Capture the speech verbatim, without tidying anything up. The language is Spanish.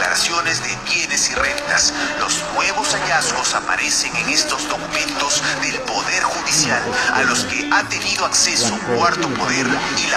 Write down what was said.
declaraciones de bienes y rentas. Los nuevos hallazgos aparecen en estos documentos del Poder Judicial, a los que ha tenido acceso Cuarto Poder y la